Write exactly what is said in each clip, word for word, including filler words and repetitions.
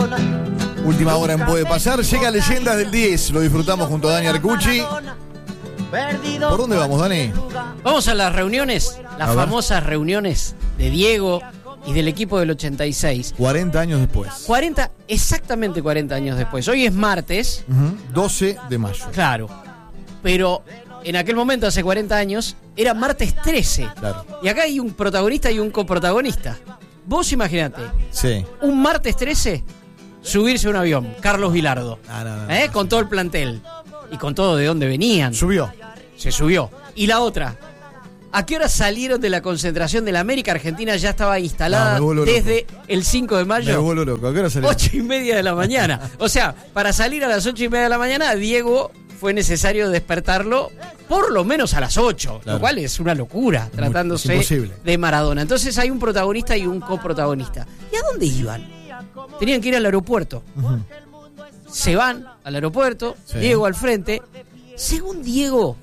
Última hora en Puede Pasar. Llega Leyendas del diez. Lo disfrutamos junto a Dani Arcucci. ¿Por dónde vamos, Dani? Vamos a las reuniones, las a famosas reuniones de Diego y del equipo del ochenta y seis. cuarenta años después. cuarenta, exactamente cuarenta años después. Hoy es martes. Uh-huh. doce de mayo. Claro. Pero en aquel momento, hace cuarenta años, era martes trece. Claro. Y acá hay un protagonista y un coprotagonista. Vos imaginate, Sí. un martes trece, subirse a un avión, Carlos Vilardo, Ah, no, no, ¿eh? no, con sí. todo el plantel. Y con todo de dónde venían. Subió. Se subió. Y la otra, ¿a qué hora salieron de la concentración de la América? Argentina ya estaba instalada No, me vuelvo loco. desde el cinco de Me mayo. vuelvo loco. ¿A qué hora salió? Ocho y media de la mañana. O sea, para salir a las ocho y media de la mañana, a Diego fue necesario despertarlo por lo menos a las ocho, Claro. lo cual es una locura, Es tratándose imposible. de Maradona. Entonces hay un protagonista y un coprotagonista. ¿Y a dónde iban? Tenían que ir al aeropuerto. Uh-huh. Se van al aeropuerto, Sí. Diego al frente. Según Diego,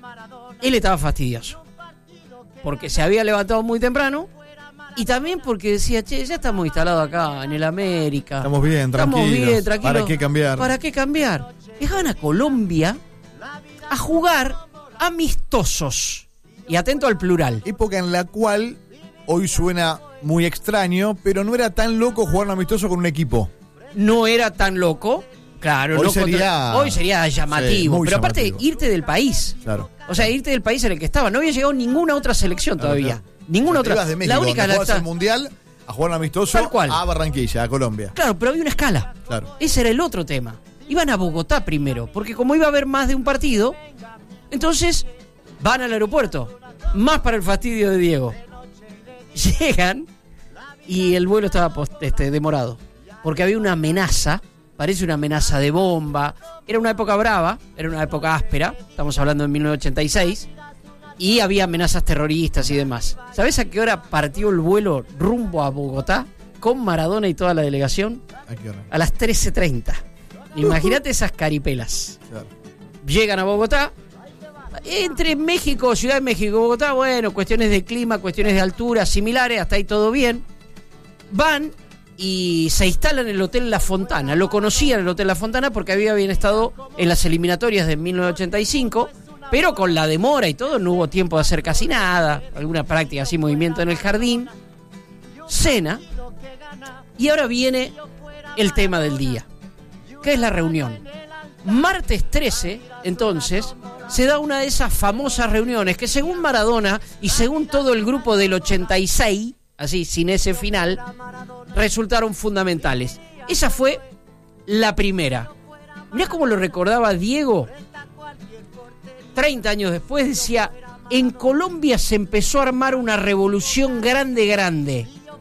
él estaba fastidioso. Porque se había levantado muy temprano y también porque decía, che, ya estamos instalados acá en el América. Estamos bien, Estamos tranquilos. bien, tranquilos. ¿Para qué cambiar? ¿Para qué cambiar? Dejaban a Colombia a jugar amistosos. Y atento al plural. Época en la cual hoy suena muy extraño, pero no era tan loco jugar un amistoso con un equipo. No era tan loco. Claro, Hoy no sería- contra- hoy sería llamativo. Sí, muy pero aparte, llamativo. irte del país. Claro. O sea, irte del país en el que estaba. No había llegado ninguna otra selección Claro, todavía. claro. Ninguna O sea, te otra. ibas de México, la única donde la jugabas está- el Mundial a jugar un amistoso Tal cual. a Barranquilla, a Colombia. Claro, pero había una escala. Claro. Ese era el otro tema. Iban a Bogotá primero, porque como iba a haber más de un partido, entonces van al aeropuerto. Más para el fastidio de Diego. Llegan y el vuelo estaba post- este, demorado. Porque había una amenaza, parece una amenaza de bomba. Era una época brava, era una época áspera. Estamos hablando de mil novecientos ochenta y seis. Y había amenazas terroristas y demás. ¿Sabés a qué hora partió el vuelo rumbo a Bogotá con Maradona y toda la delegación? ¿A qué hora? A las trece treinta. Imagínate esas caripelas. Claro. Llegan a Bogotá. Entre México, Ciudad de México y Bogotá, bueno, cuestiones de clima, cuestiones de altura similares, hasta ahí todo bien. Van y se instalan en el Hotel La Fontana. Lo conocían el Hotel La Fontana porque había bien estado en las eliminatorias de mil novecientos ochenta y cinco, pero con la demora y todo no hubo tiempo de hacer casi nada. Alguna práctica así, movimiento en el jardín. Cena. Y ahora viene el tema del día, que es la reunión. Martes trece, entonces, se da una de esas famosas reuniones que según Maradona y según todo el grupo del ochenta y seis, así sin ese final, resultaron fundamentales. Esa fue la primera. Mirá cómo lo recordaba Diego. treinta años después decía, en Colombia se empezó a armar una revolución grande, grande.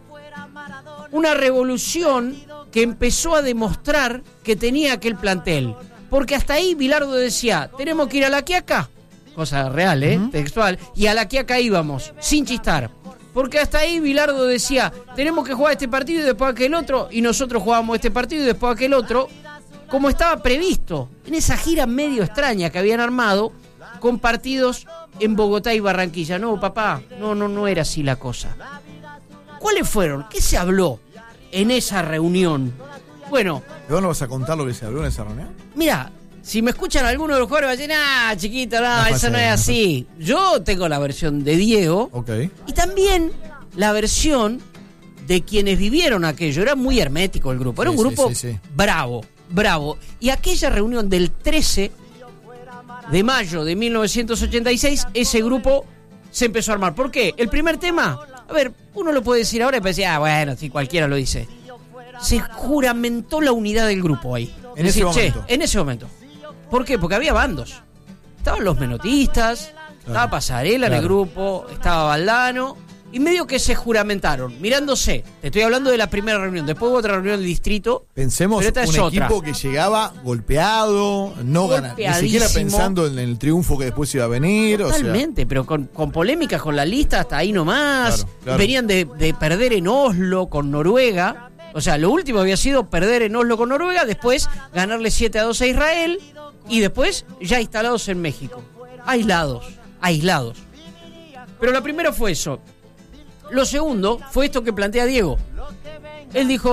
Una revolución que empezó a demostrar que tenía aquel plantel. Porque hasta ahí Bilardo decía, tenemos que ir a la Quiaca, cosa real, ¿eh? Uh-huh. Textual, y a la Quiaca íbamos, sin chistar. Porque hasta ahí Bilardo decía, tenemos que jugar este partido y después aquel otro, y nosotros jugábamos este partido y después aquel otro, como estaba previsto, en esa gira medio extraña que habían armado, con partidos en Bogotá y Barranquilla. No, papá, no, no, no era así la cosa. ¿Cuáles fueron? ¿Qué se habló en esa reunión? Bueno... ¿De dónde vas a contar lo que se habló en esa reunión? Mira, si me escuchan algunos de los jugadores, van a decir, ah, chiquito, no, No eso pasa no es nada. así. Yo tengo la versión de Diego Ok. y también la versión de quienes vivieron aquello. Era muy hermético el grupo, era Sí, un sí, grupo sí, sí. bravo, bravo. Y aquella reunión del trece de mayo de mil novecientos ochenta y seis, ese grupo se empezó a armar. ¿Por qué? El primer tema, a ver, uno lo puede decir ahora y puede decir, ah, bueno, si cualquiera lo dice. Se juramentó la unidad del grupo ahí. En Es ese decir, che, momento. en ese momento. ¿Por qué? Porque había bandos. Estaban los menotistas, estaba Pasarela en el claro. grupo, estaba Valdano, y medio que se juramentaron, mirándose. Te estoy hablando de la primera reunión, después hubo otra reunión del distrito. Pensemos pero esta un es otra. equipo que llegaba golpeado, no ganando, ni siquiera pensando en el triunfo que después iba a venir. Totalmente, o sea, pero con, con polémicas con la lista hasta ahí nomás. Claro, claro. Venían de, de perder en Oslo con Noruega. O sea, lo último había sido perder en Oslo con Noruega, después ganarle siete a dos a Israel y después ya instalados en México. Aislados, aislados. Pero lo primero fue eso. Lo segundo fue esto que plantea Diego. Él dijo,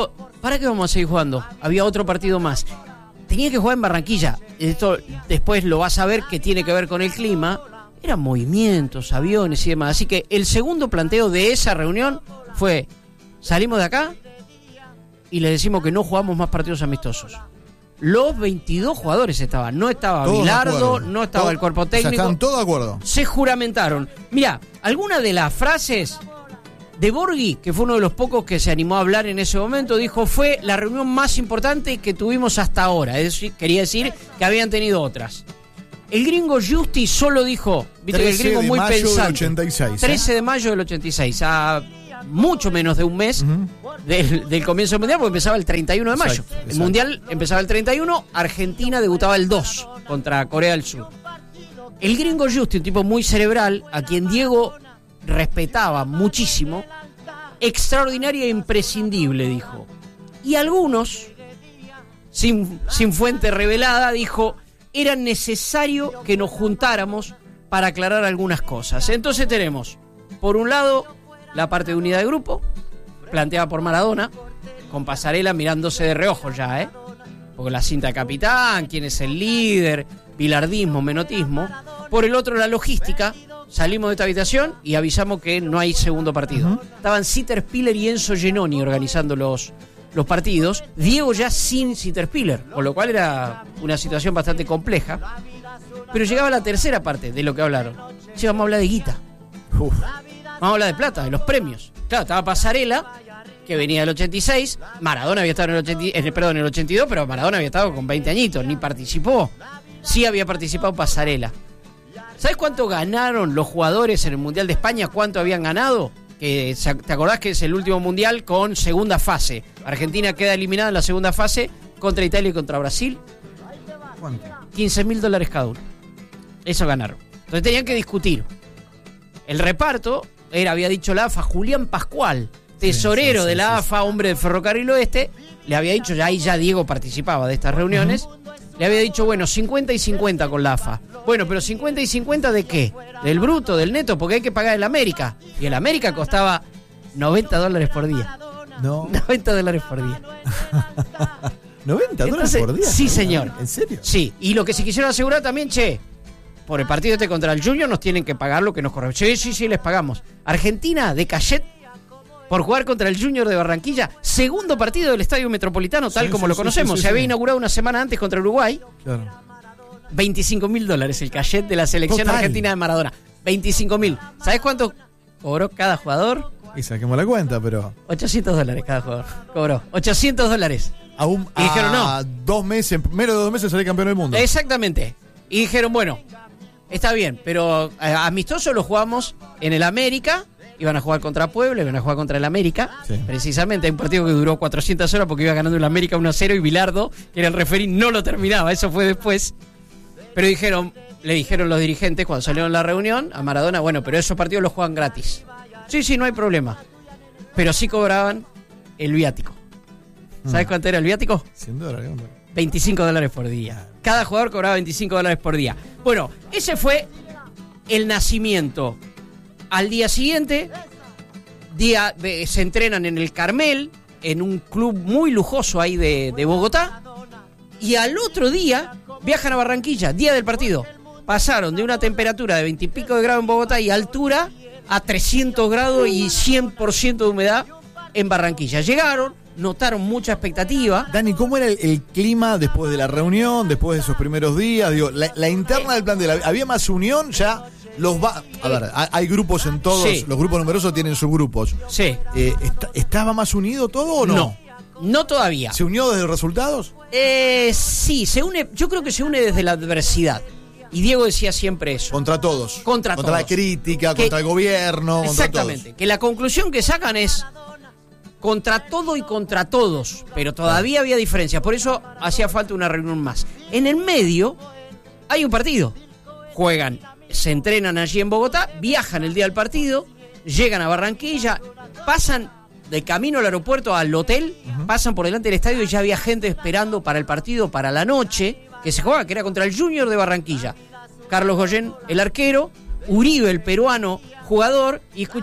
¿para qué vamos a seguir jugando? Había otro partido más. Tenía que jugar en Barranquilla. Esto después lo vas a ver que tiene que ver con el clima. Eran movimientos, aviones y demás. Así que el segundo planteo de esa reunión fue, salimos de acá y le decimos que no jugamos más partidos amistosos. Los veintidós jugadores estaban. No estaba todos Bilardo, no estaba Todo, el cuerpo técnico. O sea, estaban todos de acuerdo. Se juramentaron. Mira, alguna de las frases de Borghi, que fue uno de los pocos que se animó a hablar en ese momento, dijo, fue la reunión más importante que tuvimos hasta ahora. Es decir, quería decir que habían tenido otras. El gringo Justi solo dijo, viste que el gringo muy pensante. ochenta y seis, trece ¿eh? de mayo del ochenta y seis, a mucho menos de un mes uh-huh. del, del comienzo del Mundial, porque empezaba el treinta y uno de mayo. Exacto, exacto. El Mundial empezaba el treinta y uno, Argentina debutaba el dos contra Corea del Sur. El gringo Justi, un tipo muy cerebral, a quien Diego respetaba muchísimo, extraordinaria e imprescindible, dijo. Y algunos, sin, sin fuente revelada, dijo, era necesario que nos juntáramos para aclarar algunas cosas. Entonces tenemos, por un lado, la parte de unidad de grupo, planteada por Maradona, con Pasarela mirándose de reojo ya, ¿eh? Porque la cinta de capitán, quién es el líder, bilardismo, menotismo. Por el otro, la logística. Salimos de esta habitación y avisamos que no hay segundo partido. Uh-huh. Estaban Sitter Spiller y Enzo Genoni organizando los, los partidos. Diego ya sin Sitter Spiller, con lo cual era una situación bastante compleja. Pero llegaba la tercera parte de lo que hablaron. Sí, vamos a hablar de guita. Uf. Vamos a hablar de plata, de los premios. Claro, estaba Pasarela, que venía del ochenta y seis. Maradona había estado en el, ochenta, eh, perdón, en el ochenta y dos, pero Maradona había estado con veinte añitos, ni participó. Sí había participado Pasarela. ¿Sabes cuánto ganaron los jugadores en el Mundial de España? ¿Cuánto habían ganado? Que, ¿te acordás que es el último Mundial con segunda fase? Argentina queda eliminada en la segunda fase contra Italia y contra Brasil. ¿Cuánto? quince mil dólares cada uno. Eso ganaron. Entonces tenían que discutir. El reparto era, había dicho la A F A, Julián Pascual, tesorero sí, sí, sí, de la sí, A F A, sí. Hombre de Ferrocarril Oeste, le había dicho, ya ahí ya Diego participaba de estas reuniones, uh-huh. Le había dicho, bueno, cincuenta y cincuenta con la A F A. Bueno, pero cincuenta y cincuenta ¿de qué? ¿Del bruto, del neto? Porque hay que pagar el América. Y el América costaba noventa dólares por día. No. noventa dólares por día. ¿noventa dólares por día? Sí, señor. ¿En serio? Sí, y lo que se quisieron asegurar también, che, por el partido este contra el Junior nos tienen que pagar lo que nos corresponde. Sí, sí, sí, les pagamos. Argentina, de cachet, por jugar contra el Junior de Barranquilla, segundo partido del Estadio Metropolitano, tal sí, como sí, lo conocemos. Sí, sí, sí, se había sí. inaugurado una semana antes contra Uruguay. Claro. veinticinco mil dólares el cachet de la selección Total. Argentina de Maradona. veinticinco mil. ¿Sabes cuánto cobró cada jugador? Y saquemos la cuenta, pero... ochocientos dólares cada jugador. Cobró. ochocientos dólares. A, un, y dijeron, a no. dos meses, menos de dos meses salí campeón del mundo. Exactamente. Y dijeron, bueno, está bien, pero eh, amistoso lo jugamos en el América. Iban a jugar contra Puebla, iban a jugar contra el América. Sí. Precisamente, hay un partido que duró cuatrocientas horas porque iba ganando el América uno a cero y Bilardo, que era el referí, no lo terminaba. Eso fue después. Pero dijeron, le dijeron los dirigentes cuando salieron a la reunión a Maradona, bueno, pero esos partidos los juegan gratis. Sí, sí, no hay problema. Pero sí cobraban el viático. ¿Sabes mm. cuánto era el viático? cien dólares. veinticinco dólares por día. Cada jugador cobraba veinticinco dólares por día. Bueno, ese fue el nacimiento. Al día siguiente, día, se entrenan en el Carmel, en un club muy lujoso ahí de, de Bogotá. Y al otro día viajan a Barranquilla, día del partido. Pasaron de una temperatura de veintipico de grados en Bogotá y altura a trescientos grados y cien por ciento de humedad en Barranquilla. Llegaron, notaron mucha expectativa. Dani, ¿cómo era el, el clima después de la reunión, después de esos primeros días? Digo, la, la interna del plantel, ¿había más unión ya? Los va, a ver, hay grupos en todos, sí. Los grupos numerosos tienen subgrupos. Sí. Eh, est- ¿Estaba más unido todo o no? No, no todavía. ¿Se unió desde los resultados? Eh, sí, se une, yo creo que se une desde la adversidad. Y Diego decía siempre eso. Contra todos. Contra, contra todos. la crítica, que, contra el gobierno. Exactamente. Contra todos. Que la conclusión que sacan es contra todo y contra todos. Pero todavía había diferencias. Por eso hacía falta una reunión más. En el medio hay un partido. Juegan. Se entrenan allí en Bogotá, viajan el día del partido, llegan a Barranquilla, pasan de camino al aeropuerto al hotel, uh-huh. pasan por delante del estadio y ya había gente esperando para el partido, para la noche, que se jugaba, que era contra el Junior de Barranquilla. Carlos Goyen, el arquero, Uribe, el peruano jugador, y escuchá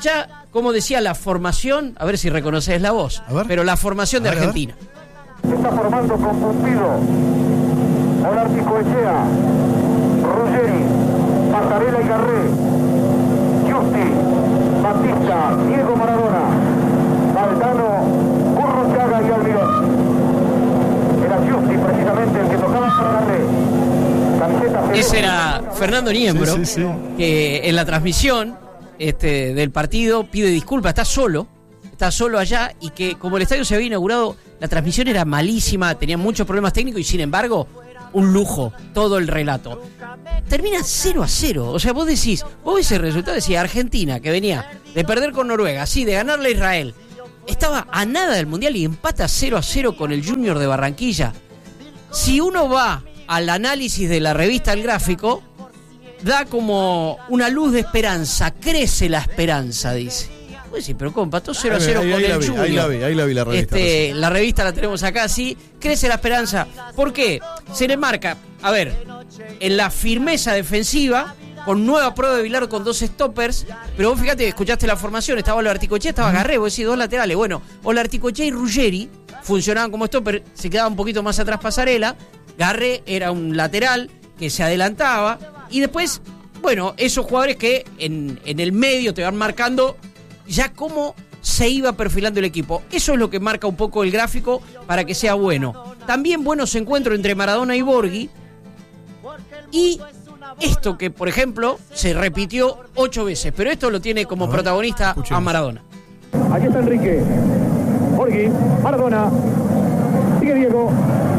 como decía la formación, a ver si reconoces la voz, pero la formación de ver, Argentina. Se está formando con Pumpido, Olarticoechea, Ruggeri, Pasarela y Garré, Justi, Batista, Diego Maradona, Valdano, Curro Chaga y Almirón. Era Justi precisamente el que tocaba para Garré. Ese era Fernando Niembro, sí, sí, sí. que en la transmisión este, del partido pide disculpas, está solo, está solo allá, y que como el estadio se había inaugurado, la transmisión era malísima, tenía muchos problemas técnicos y sin embargo, un lujo, todo el relato. Termina cero a cero, o sea, vos decís, vos ves el resultado, decía Argentina, que venía de perder con Noruega, sí, de ganarle a Israel, estaba a nada del Mundial y empata cero a cero con el Junior de Barranquilla. Si uno va al análisis de la revista El Gráfico, da como una luz de esperanza, crece la esperanza, dice. Pues sí, pero compa, todo cero a cero ahí, con ahí el la vi, Junior. Ahí la vi, ahí la vi la revista. Este, la revista la tenemos acá, sí, crece la esperanza. ¿Por qué? Se le marca, a ver, en la firmeza defensiva, con nueva prueba de Vilar con dos stoppers, pero vos fíjate, escuchaste la formación, estaba Olarticoechea, estaba Garré, vos decís dos laterales. Bueno, Olarticoechea y Ruggeri funcionaban como stopper, se quedaba un poquito más atrás Pasarela, Garré era un lateral que se adelantaba, y después, bueno, esos jugadores que en, en el medio te van marcando ya cómo se iba perfilando el equipo. Eso es lo que marca un poco el gráfico para que sea bueno. También buenos encuentros entre Maradona y Borghi, y esto que, por ejemplo, se repitió ocho veces, pero esto lo tiene como protagonista a Maradona. Aquí está Enrique, Borghi, Maradona, sigue Diego,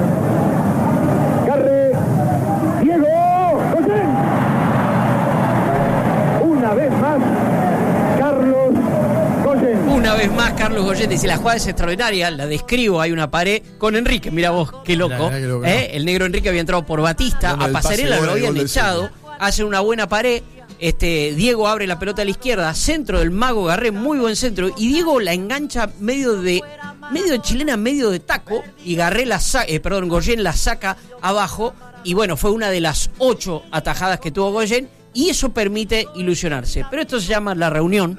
Garré, Diego, Goyen. Una vez más, Carlos Goyen. Una vez más, Carlos Goyen dice, la jugada es extraordinaria, la describo, hay una pared con Enrique, mira vos, qué loco. Mirá, mirá qué loco, ¿eh? El negro Enrique había entrado por Batista, Bueno, a el Pasarela pase, lo habían gol del echado, centro. hace una buena pared, este Diego abre la pelota a la izquierda, centro del mago Garré, muy buen centro, y Diego la engancha medio de medio de chilena, medio de taco, y Garré la sa- eh, perdón, Goyen la saca abajo, y bueno, fue una de las ocho atajadas que tuvo Goyen, y eso permite ilusionarse. Pero esto se llama la reunión,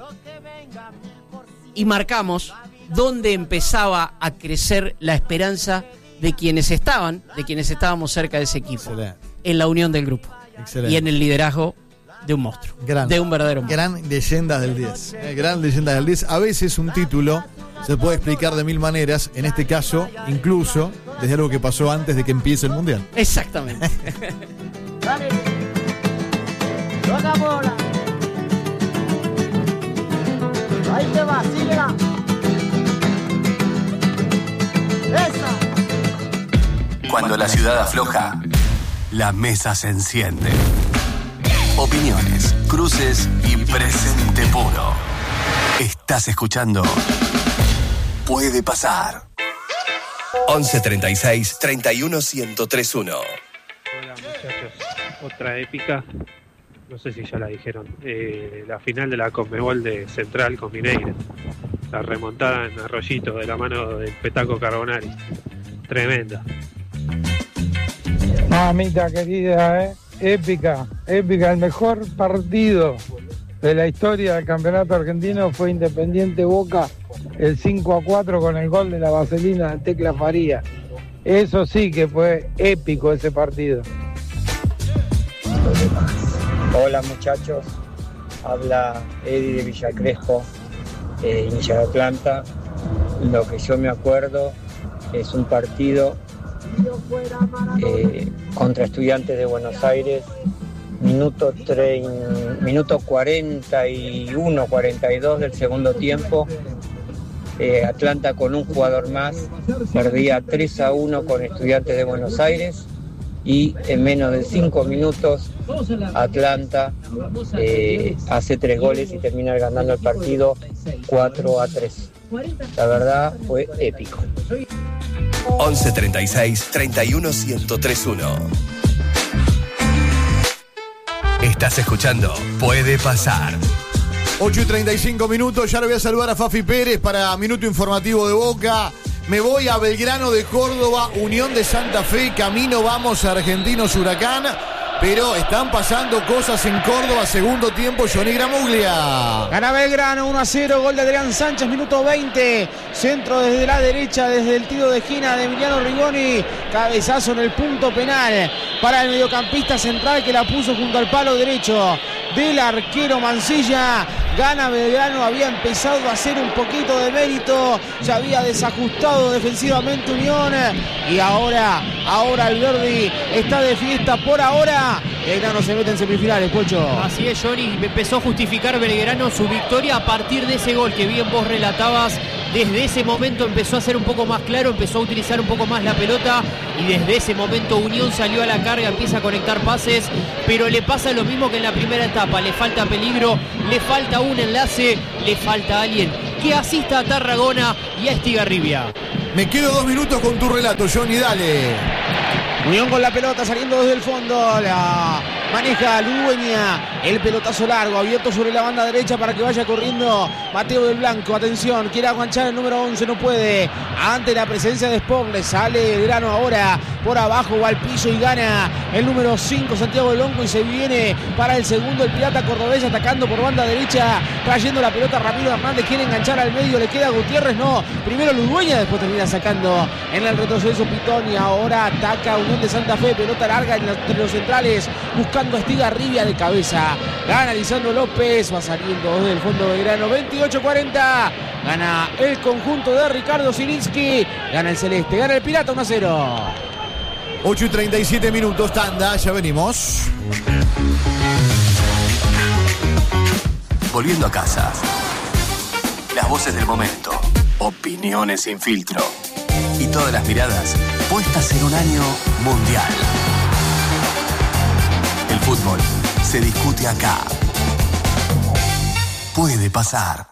y marcamos dónde empezaba a crecer la esperanza de quienes estaban, de quienes estábamos cerca de ese equipo. Excelente. En la unión del grupo. Excelente. Y en el liderazgo de un monstruo. Gran, de un verdadero monstruo. Gran leyenda del diez. Eh, gran leyenda del diez. A veces un título se puede explicar de mil maneras. En este caso, incluso desde algo que pasó antes de que empiece el Mundial. Exactamente. Dale. Toca bola. Ahí te va, síguela. Esa. Cuando la ciudad afloja, la mesa se enciende. Opiniones, cruces y presente puro. Estás escuchando Puede Pasar. once treinta y seis, treinta y uno, ciento tres uno. Hola muchachos, otra épica, no sé si ya la dijeron, eh, la final de la Conmebol de Central con Mineiro, la remontada en Arroyito de la mano del Petaco Carbonari, tremenda. Mamita querida, ¿eh? Épica, épica, el mejor partido de la historia del campeonato argentino fue Independiente Boca, el cinco a cuatro con el gol de la vaselina de Tecla Faría. Eso sí que fue épico ese partido. Hola muchachos, habla Eddie de Villa Crespo, eh, hincha de Atlanta. Lo que yo me acuerdo es un partido eh, contra Estudiantes de Buenos Aires, minuto, trein, minuto cuarenta y uno, cuarenta y dos del segundo tiempo. Eh, Atlanta con un jugador más perdía tres a uno con Estudiantes de Buenos Aires, y en menos de cinco minutos Atlanta eh, hace tres goles y termina ganando el partido cuatro a tres. La verdad fue épico. once treinta y seis, treinta y uno, ciento tres uno. Estás escuchando Puede Pasar. ocho y treinta y cinco minutos, ya le voy a saludar a Fafi Pérez para Minuto Informativo de Boca. Me voy a Belgrano de Córdoba, Unión de Santa Fe, camino vamos a Argentinos Huracán. pero están pasando cosas en Córdoba. Segundo tiempo, Johnny Gramuglia. Gana Belgrano uno a cero, gol de Adrián Sánchez, minuto veinte. Centro desde la derecha, desde el tiro de esquina de Emiliano Rigoni. Cabezazo en el punto penal para el mediocampista central que la puso junto al palo derecho del arquero Mancilla. Gana Belgrano, había empezado a hacer un poquito de mérito, ya había desajustado defensivamente Unión y ahora, ahora el Verdi está de fiesta por ahora. Belgrano se mete en semifinales, Pocho. Así es, Johnny, empezó a justificar Belgrano su victoria a partir de ese gol que bien vos relatabas. Desde ese momento empezó a ser un poco más claro, empezó a utilizar un poco más la pelota y desde ese momento Unión salió a la carga, empieza a conectar pases, pero le pasa lo mismo que en la primera etapa, le falta peligro, le falta un enlace, le falta alguien que asista a Tarragona y a Estigarribia. Me quedo dos minutos con tu relato, Johnny, dale. Unión con la pelota saliendo desde el fondo, la maneja Ludueña, el pelotazo largo, abierto sobre la banda derecha para que vaya corriendo Mateo del Blanco. Atención, quiere aguanchar el número once, no puede. Ante la presencia de Sporles, sale el grano ahora por abajo, va al piso y gana el número cinco, Santiago Delonco, y se viene para el segundo el Pirata Cordobés atacando por banda derecha, trayendo la pelota Ramiro Hernández, quiere enganchar al medio, le queda Gutiérrez, no, primero Ludueña, después termina sacando en el retroceso Pitón y ahora ataca Unión de Santa Fe, pelota larga entre los centrales, buscando a Estigarribia de cabeza, gana Lisandro López, va saliendo desde el fondo Belgrano, veintiocho cuarenta, gana el conjunto de Ricardo Zielinski, gana el Celeste, gana el Pirata uno a cero. ocho y treinta y siete minutos, tanda, ya venimos. Volviendo a casa. Las voces del momento. Opiniones sin filtro. Y todas las miradas puestas en un año mundial. El fútbol se discute acá. Puede pasar.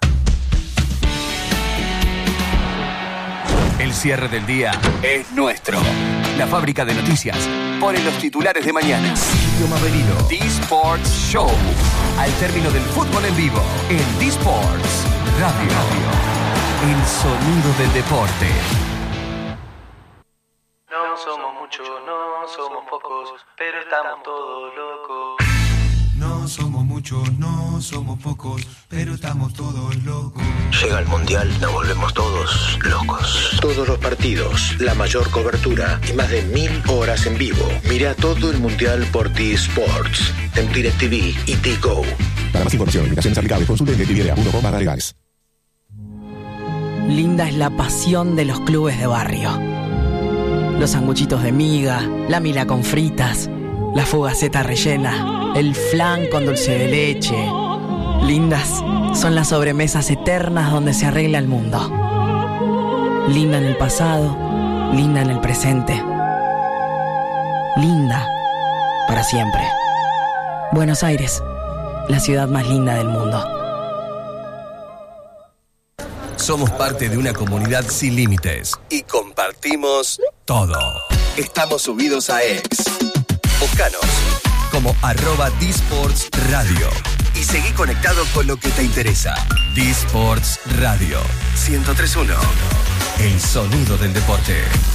El cierre del día es nuestro. La fábrica de noticias pone los titulares de mañana. Silvio Maverino. D-Sports Show. Al término del fútbol en vivo. En D-Sports Radio. El sonido del deporte. No somos muchos, no somos pocos, pero estamos todos locos. No somos muchos, no somos pocos, pero estamos todos locos. Llega el Mundial, nos volvemos todos locos. Todos los partidos, la mayor cobertura y más de mil horas en vivo. Mira todo el Mundial por D-Sports, en DirecTV y T-Go. Para más información, limitaciones aplicables, consulte en directv punto com barra legales. Linda es la pasión de los clubes de barrio. Los sanguchitos de miga, la mila con fritas, la fugaceta rellena, el flan con dulce de leche. Lindas son las sobremesas eternas donde se arregla el mundo. Linda en el pasado, linda en el presente. Linda para siempre. Buenos Aires, la ciudad más linda del mundo. Somos parte de una comunidad sin límites y compartimos todo. Estamos subidos a X. Búscanos como arroba D-Sports Radio y seguí conectado con lo que te interesa. D-Sports Radio ciento tres punto uno. El sonido del deporte.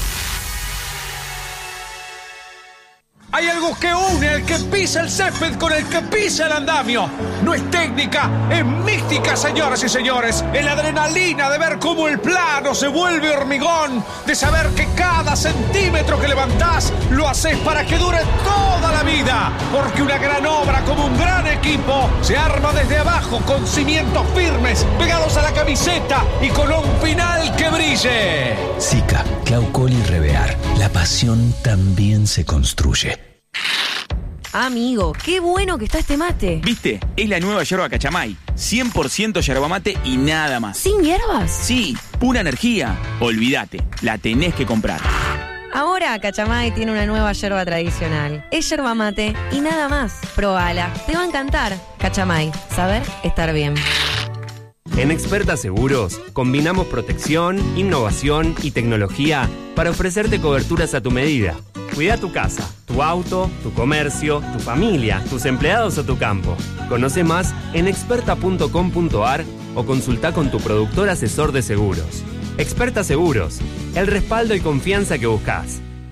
Hay algo que une al que pisa el césped con el que pisa el andamio. No es técnica, es mística, señoras y señores. Es la adrenalina de ver cómo el plano se vuelve hormigón, de saber que cada centímetro que levantás lo haces para que dure toda la vida. Porque una gran obra como un gran equipo se arma desde abajo con cimientos firmes, pegados a la camiseta y con un final que brille. Sica, Claucol y Revear. La pasión también se construye. Amigo, qué bueno que está este mate. ¿Viste? Es la nueva yerba Cachamay. cien por ciento yerba mate y nada más. ¿Sin hierbas? Sí, pura energía. Olvídate, la tenés que comprar. Ahora Cachamay tiene una nueva yerba tradicional. Es yerba mate y nada más. Probala, te va a encantar. Cachamay, saber estar bien. En Experta Seguros, combinamos protección, innovación y tecnología para ofrecerte coberturas a tu medida. Cuida tu casa, tu auto, tu comercio, tu familia, tus empleados o tu campo. Conoce más en experta punto com punto a r o consulta con tu productor asesor de seguros. Experta Seguros, el respaldo y confianza que buscas.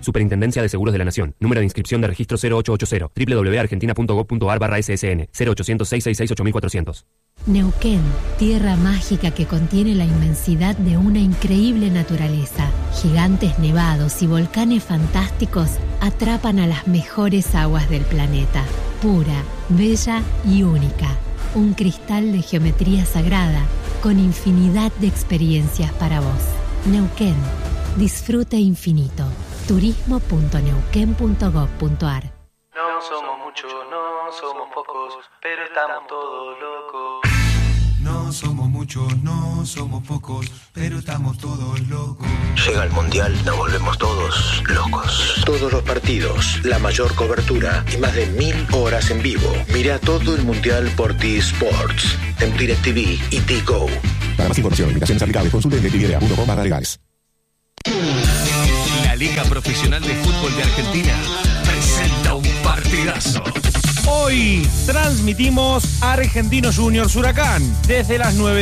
Superintendencia de Seguros de la Nación. Número de inscripción de registro cero ocho ocho cero. doble u doble u doble u punto argentina punto gov punto ar barra S S N. cero ochocientos, seiscientos sesenta y seis, ocho mil cuatrocientos. Neuquén, tierra mágica que contiene la inmensidad de una increíble naturaleza. Gigantes nevados y volcanes fantásticos atrapan a las mejores aguas del planeta. Pura, bella y única. Un cristal de geometría sagrada con infinidad de experiencias para vos. Neuquén, disfrute infinito. turismo punto neuquén punto gov punto ar. No somos muchos, no somos pocos, pero estamos todos locos. No somos muchos, no somos pocos, pero estamos todos locos. Llega el Mundial, nos volvemos todos locos. Todos los partidos, la mayor cobertura y más de mil horas en vivo. Mira todo el Mundial por T-Sports, en DirecTV y T-Go. Para más información, invitaciones aplicables, consulte en directv punto com barra legales. La Liga Profesional de Fútbol de Argentina presenta un partidazo. Hoy transmitimos Argentinos Juniors Huracán desde las nueve